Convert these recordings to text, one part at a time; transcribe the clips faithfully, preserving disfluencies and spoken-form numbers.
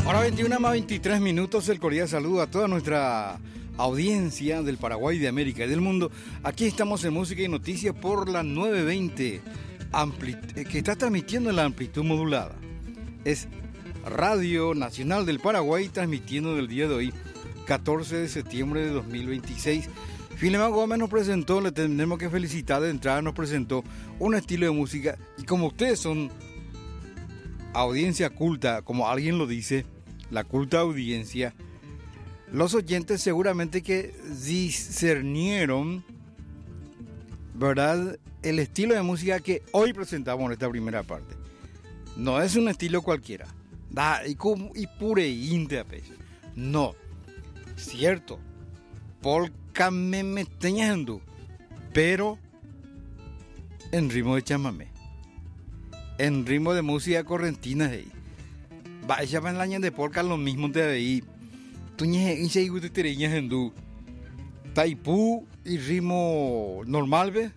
Ahora veintiuna más veintitrés minutos, el cordial saludo a toda nuestra audiencia del Paraguay, de América y del mundo. Aquí estamos en Música y Noticias por la nueve veinte, ampli- que está transmitiendo en la amplitud modulada. Es Radio Nacional del Paraguay, transmitiendo del día de hoy, catorce de septiembre de dos mil veintiséis. Filemón Gómez nos presentó, le tenemos que felicitar de entrada, nos presentó un estilo de música, y como ustedes son audiencia culta, como alguien lo dice, la culta audiencia, los oyentes seguramente que discernieron, ¿verdad?, el estilo de música que hoy presentamos en esta primera parte. No es un estilo cualquiera, da, y, y pure inte, no, cierto, polka me meteñando, pero en ritmo de chamamé, en ritmo de música correntina, hey. Vaya en la de polka lo mismo te veí. Tuñe y se gusta tereñas en du. Taipú y ritmo normal, ve.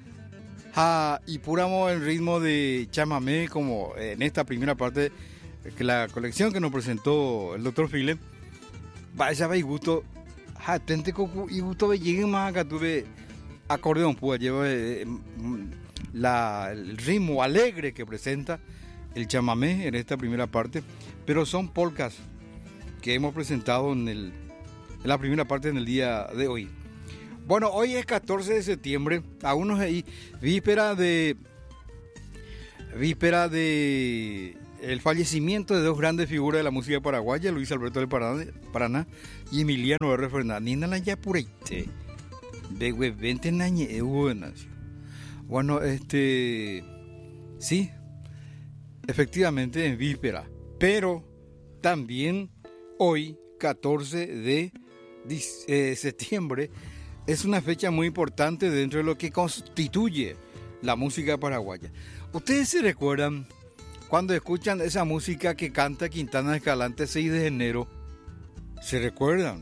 Ha, y puramos el ritmo de chamamé, como en esta primera parte, que la colección que nos presentó el doctor File. Vaya y gusto. Ha, tente cocu y gusto ve lleguen más acá tuve acordeón, pues lleva eh, la, el ritmo alegre que presenta el chamamé en esta primera parte, pero son polcas que hemos presentado en, el, en la primera parte en el día de hoy. Bueno, hoy es catorce de septiembre, aún no es víspera de víspera de el fallecimiento de dos grandes figuras de la música paraguaya, Luis Alberto del Paraná, Paraná y Emiliano R. Fernández. La ya pureite de veinte años. Bueno, este sí, efectivamente en víspera, pero también hoy, catorce de septiembre, es una fecha muy importante dentro de lo que constituye la música paraguaya. ¿Ustedes se recuerdan cuando escuchan esa música que canta Quintana Escalante seis de enero? ¿Se recuerdan?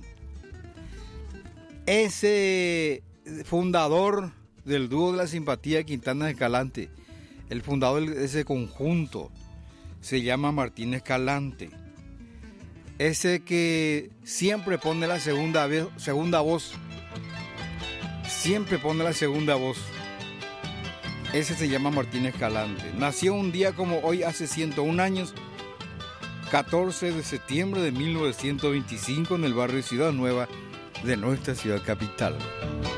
Ese fundador del dúo de la simpatía Quintana Escalante, el fundador de ese conjunto, se llama Martín Escalante. Ese que siempre pone la segunda, vez, segunda voz. Siempre pone la segunda voz. Ese se llama Martín Escalante. Nació un día como hoy hace ciento un años, catorce de septiembre de mil novecientos veinticinco, en el barrio Ciudad Nueva de nuestra ciudad capital.